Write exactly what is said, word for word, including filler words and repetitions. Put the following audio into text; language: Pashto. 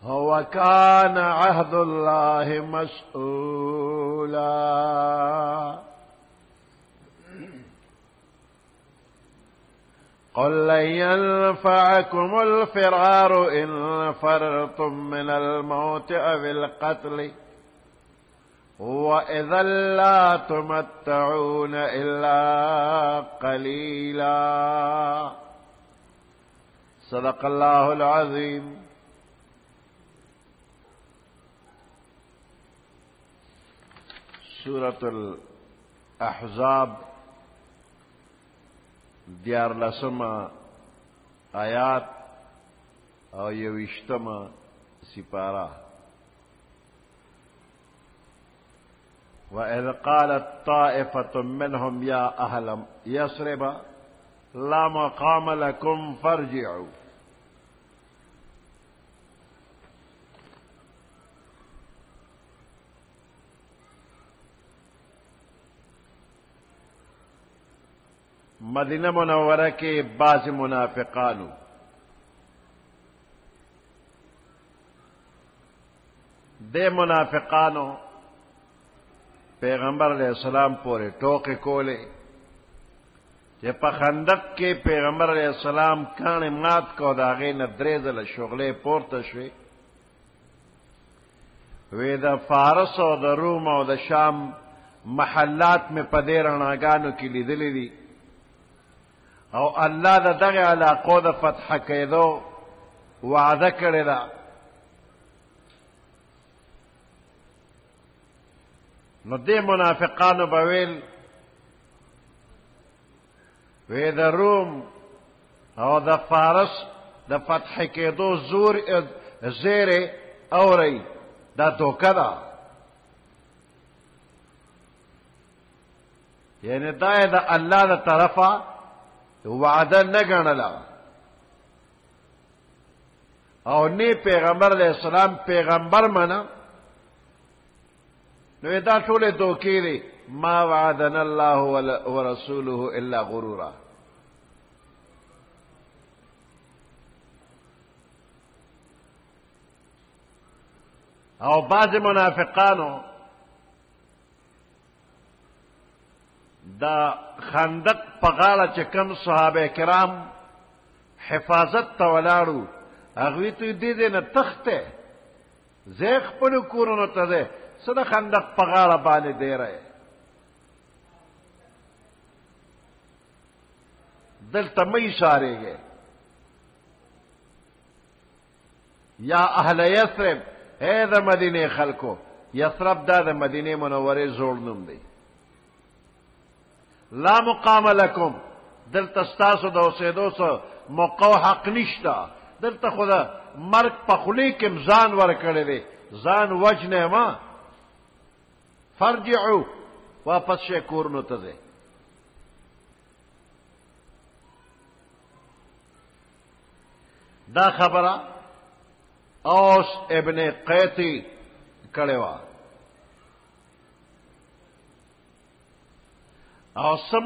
وكان عهد الله مسؤولا قل لن ينفعكم الفرار إن فررتم من الموت أو القتل وإذا لا تمتعون إلا قليلا صدق الله العظيم. سورة الاحزاب دیار لسما آیات او یوشتما سپارہ. وَإِذْ قَالَتْ طَائِفَةٌ مِّنْهُمْ يَا أَهْلَ يَثْرِبَ لَا مَقَامَ لَكُمْ فَارْجِعُوا. مدینہ منورہ کے بعض منافقانو دے منافقانو پیغمبر علیہ السلام پورے ٹوکے کولے کہ پا خندق کے پیغمبر علیہ السلام کان مات کو داغے ندریزل شغلے پورتا شوی وی دا فارس و دا روم و دا شام محلات میں پدے رناگانو کی لیدلی دی او اللہ دا دغی علاقو دا فتح کیدو وعدہ کرے دا. نو دے منافقانو بویل وی دا روم او دا فارس دا فتح کیدو زور زیر او رئی دا دوکا دا، یعنی دا دا اللہ دا طرفا وعدہ نہ گنلا او نی پیغمبر علیہ السلام پیغمبر منا نو دا ټول دوکې دي. ما وعدنا الله ورسوله الا غرورا. او بعض منافقانو دا خندق پغاله چې کم صحابه کرام حفاظت ته ولاړو هغوی ته دې دې نه تخته زه خپلو کورونو ته دی څه د خندق پغاله باندې دی رہے دلته مه ایسارېږئ. یا اهل یثرب، اے د مدینې خلکو، یثرب دا د مدینې منورې زوړ نوم دی. لا مقام لکم، دلته ستاسو د اوسېدو څه موقع و حق نشته. دلته خو د مرګ په خولې کې م ځان ورکړی دی، ځان وجنې ما. فرجعو، واپس شئ کورونو ته ځئ. دا خبره اوس ابن قیتی کړې وه او